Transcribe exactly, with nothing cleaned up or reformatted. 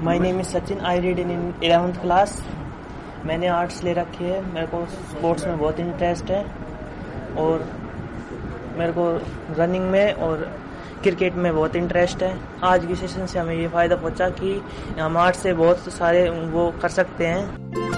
My name is Sachin, I read in eleventh class. मैंने arts ले रखी है। मेरे को स्पोर्ट्स में बहुत इंटरेस्ट है और मेरे को रनिंग में और क्रिकेट में बहुत इंटरेस्ट है। आज की सेशन से हमें ये फ़ायदा पहुंचा कि हम आर्ट्स से बहुत सारे वो कर सकते हैं।